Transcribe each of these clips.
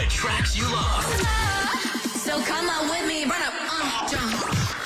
tracks you love. So come on with me, run up, jump.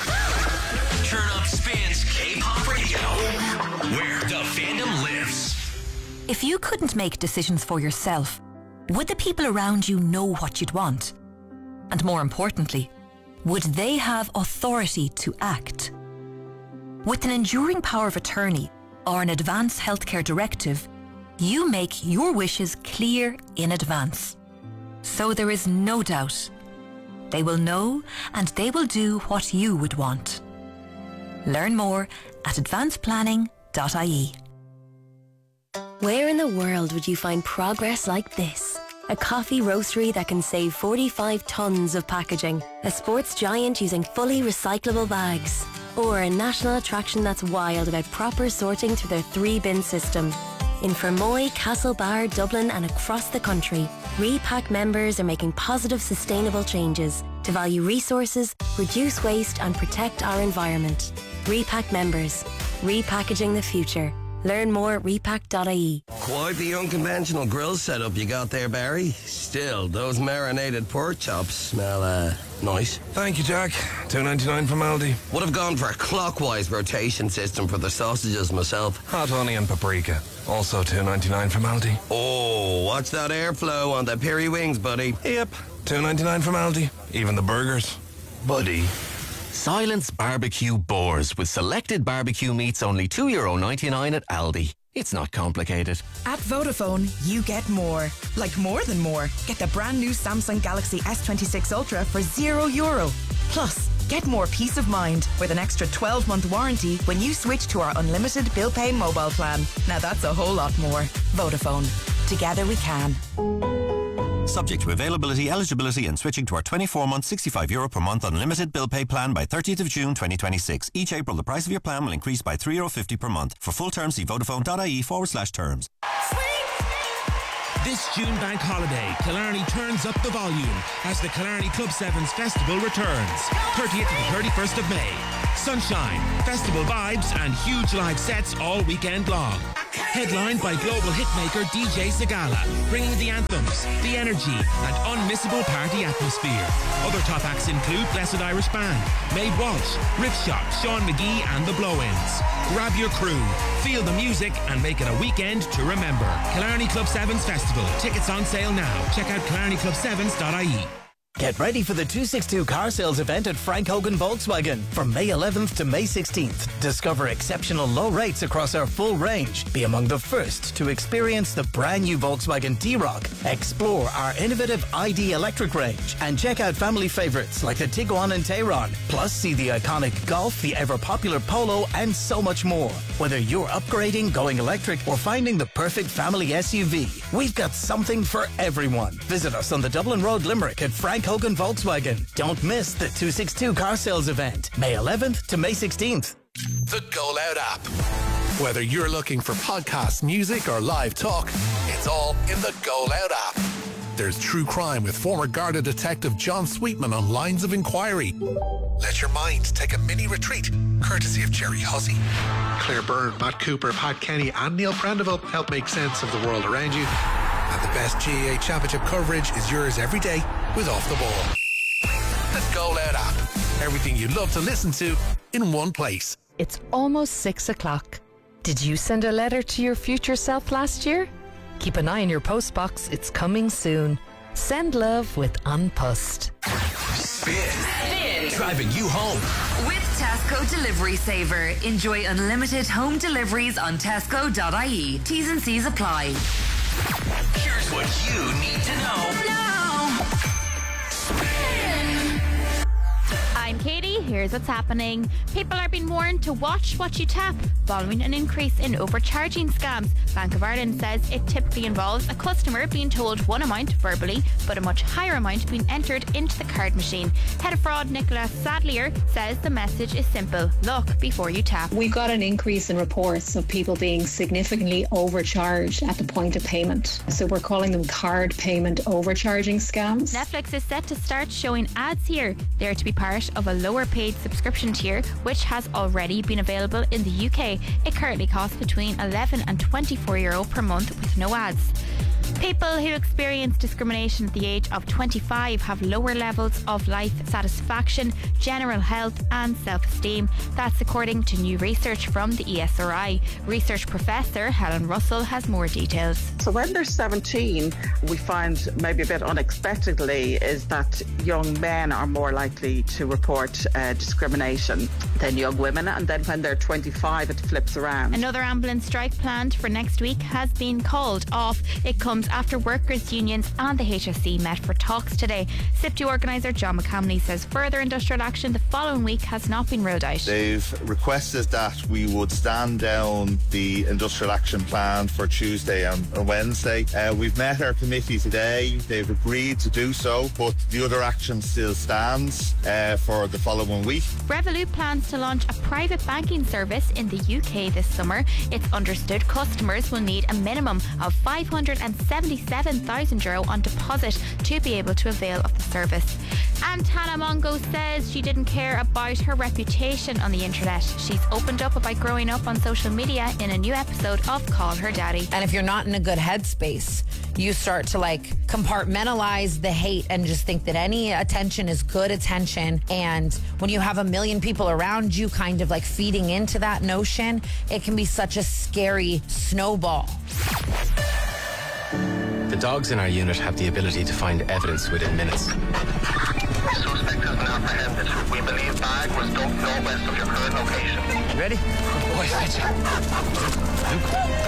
Turn Up Spins K-Pop Radio, where the fandom lives. If you couldn't make decisions for yourself, would the people around you know what you'd want? And more importantly, would they have authority to act? With an enduring power of attorney or an advance healthcare directive, you make your wishes clear in advance. So there is no doubt. They will know and they will do what you would want. Learn more at advanceplanning.ie. Where in the world would you find progress like this? A coffee roastery that can save 45 tonnes of packaging, a sports giant using fully recyclable bags, or a national attraction that's wild about proper sorting through their 3-bin system. In Fermoy, Castlebar, Dublin and across the country, Repack members are making positive, sustainable changes to value resources, reduce waste and protect our environment. Repack members, repackaging the future. Learn more at repack.ie. Quite the unconventional grill setup you got there, Barry. Still, those marinated pork chops smell, nice. Thank you, Jack. $2.99 from Aldi. Would have gone for a clockwise rotation system for the sausages myself. Hot honey and paprika. Also $2.99 from Aldi. Oh, watch that airflow on the peri wings, buddy. Yep. $2.99 from Aldi. Even the burgers. Buddy. Silence Barbecue Boars with selected barbecue meats only €2.99 at Aldi. It's not complicated. At Vodafone, you get more. Like more than more. Get the brand new Samsung Galaxy S26 Ultra for €0. Plus, get more peace of mind with an extra 12-month warranty when you switch to our unlimited bill pay mobile plan. Now that's a whole lot more. Vodafone. Together we can. Subject to availability, eligibility and switching to our 24-month €65 per month unlimited bill pay plan by 30th of June 2026. Each April, the price of your plan will increase by €3.50 per month. For full terms, see vodafone.ie/terms. This June bank holiday, Killarney turns up the volume as the Killarney Club 7's festival returns. 30th to the 31st of May. Sunshine, festival vibes and huge live sets all weekend long. Headlined by global hitmaker DJ Segala, bringing the anthems, the energy and unmissable party atmosphere. Other top acts include Blessed Irish Band, Maid Walsh, Ripshot, Sean McGee and the Blow-Ins. Grab your crew, feel the music and make it a weekend to remember. Killarney Club 7's Festival. Tickets on sale now. Check out killarneyclub7s.ie. Get ready for the 262 car sales event at Frank Hogan Volkswagen from May 11th to May 16th. Discover exceptional low rates across our full range. Be among the first to experience the brand new Volkswagen T-Roc. Explore our innovative ID electric range and check out family favourites like the Tiguan and Tayron. Plus see the iconic Golf, the ever popular Polo and so much more. Whether you're upgrading, going electric or finding the perfect family SUV, we've got something for everyone. Visit us on the Dublin Road, Limerick at Frank Hogan Volkswagen. Don't miss the 262 car sales event, May 11th to May 16th. The Go Loud app. Whether you're looking for podcasts, music or live talk, it's all in the Go Loud app. There's true crime with former Garda detective John Sweetman on Lines of Inquiry. Let your mind take a mini retreat, courtesy of Jerry Hussey. Claire Byrne, Matt Cooper, Pat Kenny and Neil Prendeville help make sense of the world around you. And the best GAA Championship coverage is yours every day with Off the Ball. The Go Loud app. Everything you love to listen to in one place. It's almost 6 o'clock. Did you send a letter to your future self last year? Keep an eye on your postbox. It's coming soon. Send love with Unpussed. Spin. Driving you home. With Tesco Delivery Saver. Enjoy unlimited home deliveries on tesco.ie. T's and C's apply. Here's what you need to know. I'm Katie. Here's what's happening. People are being warned to watch what you tap following an increase in overcharging scams. Bank of Ireland says it typically involves a customer being told one amount verbally, but a much higher amount being entered into the card machine. Head of Fraud Nicola Sadlier says the message is simple. Look before you tap. We got an increase in reports of people being significantly overcharged at the point of payment. So we're calling them card payment overcharging scams. Netflix is set to start showing ads here. They're to be part of a lower paid subscription tier, which has already been available in the UK. It currently costs between €11 and €24 per month with no ads. People who experience discrimination at the age of 25 have lower levels of life satisfaction, general health and self-esteem. That's according to new research from the ESRI. Research professor Helen Russell has more details. So when they're 17, we find maybe a bit unexpectedly is that young men are more likely to report discrimination than young women, and then when they're 25 it flips around. Another ambulance strike planned for next week has been called off. It comes after workers' unions and the HSE met for talks today. SIPTU organiser John McCamley says further industrial action the following week has not been ruled out. They've requested that we would stand down the industrial action plan for Tuesday and Wednesday. We've met our committee today. They've agreed to do so, but the other action still stands for the following week. Revolut plans to launch a private banking service in the UK this summer. It's understood customers will need a minimum of €577,000 on deposit to be able to avail of the service. And Tana Mongo says she didn't care about her reputation on the internet. She's opened up about growing up on social media in a new episode of Call Her Daddy. And if you're not in a good headspace, you start to compartmentalize the hate and just think that any attention is good attention. And when you have a million people around you kind of feeding into that notion, it can be such a scary snowball. The dogs in our unit have the ability to find evidence within minutes. Suspect has been apprehended. We believe bag was dumped northwest of your current location. Ready? Good boy, Fletcher. Luke.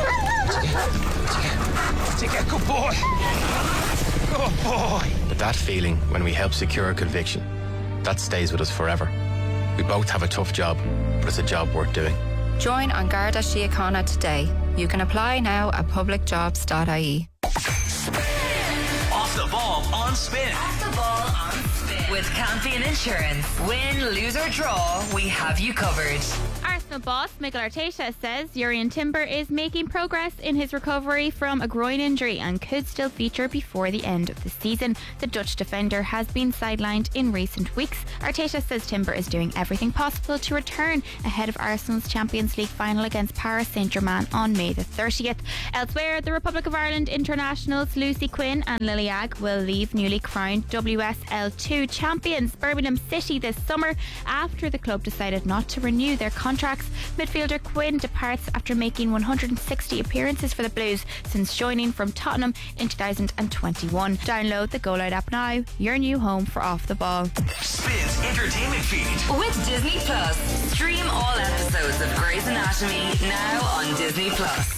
Take it, good boy. Good boy. But that feeling when we help secure a conviction, that stays with us forever. We both have a tough job, but it's a job worth doing. Join An Garda Síochána today. You can apply now at publicjobs.ie. Off the ball on Spin. Off the ball on Spin. With Campion Insurance. Win, lose or draw, we have you covered. Arsenal boss Mikel Arteta says Jurrien Timber is making progress in his recovery from a groin injury and could still feature before the end of the season. The Dutch defender has been sidelined in recent weeks. Arteta says Timber is doing everything possible to return ahead of Arsenal's Champions League final against Paris Saint-Germain on May the 30th. Elsewhere, the Republic of Ireland internationals Lucy Quinn and Lily Agg will leave newly crowned WSL2 champions Birmingham City this summer after the club decided not to renew their contracts. Midfielder Quinn departs after making 160 appearances for the Blues since joining from Tottenham in 2021. Download the Go Loud app now, your new home for Off the Ball. Spins entertainment feed. With Disney Plus. Stream all episodes of Grey's Anatomy now on Disney Plus.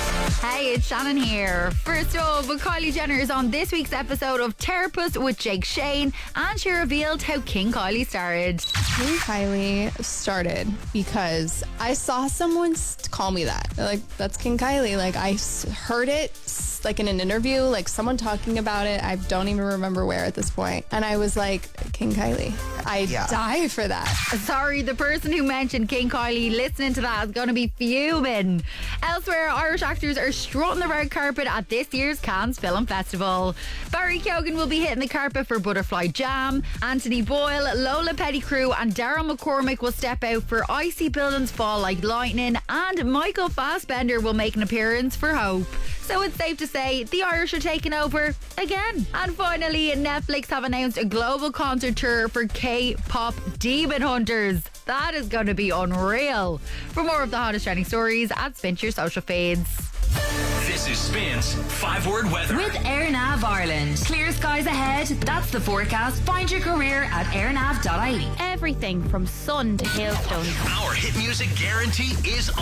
Hey, it's Shannon here. First up, Kylie Jenner is on this week's episode of Therapist with Jake Shane, and she revealed how King Kylie started. King Kylie started because I saw someone call me that. That's King Kylie. I heard it in an interview, someone talking about it. I don't even remember where at this point. And I was like, King Kylie. I die for that. Sorry, the person who mentioned King Kylie listening to that is going to be fuming. Elsewhere, Irish actors are strutting the red carpet at this year's Cannes Film Festival. Barry Keoghan will be hitting the carpet for Butterfly Jam. Anthony Boyle, Lola Pettigrew and Daryl McCormick will step out for Icy Buildings Fall Like Lightning, and Michael Fassbender will make an appearance for Hope. So it's safe to say the Irish are taking over again. And finally, Netflix have announced a global concert tour for K-pop Demon Hunters. That is going to be unreal. For more of the hottest trending stories, Spin your social feeds. This is Spin's 5-word weather. With AirNav Ireland. Clear skies ahead. That's the forecast. Find your career at airnav.ie. Everything from sun to hailstones. Our hit music guarantee is